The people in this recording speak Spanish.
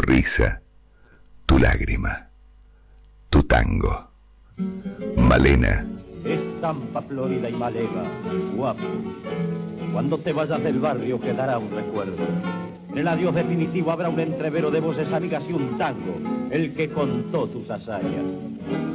risa, tu lágrima, tu tango. Malena. Estampa florida y maleva, guapo. Cuando te vayas del barrio quedará un recuerdo. En el adiós definitivo habrá un entrevero de voces amigas y un tango, el que contó tus hazañas.